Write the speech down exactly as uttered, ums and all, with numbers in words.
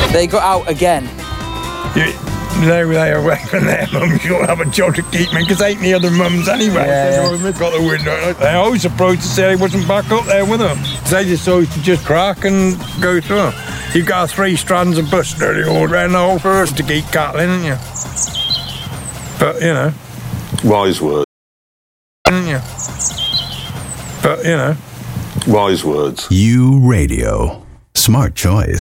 They got out again. You, they were there away from their mums. You don't have a job to keep me because ain't the other mums anyway. Yeah, so yeah. They've got the window. They're always surprised to say he wasn't back up there with them. They decided to just crack and go through them. You've got three strands of buster all around the whole forest to keep cattle in, haven't you? But, you know. Wise words. Haven't you? But, you know. Wise words. You Radio. Smart choice.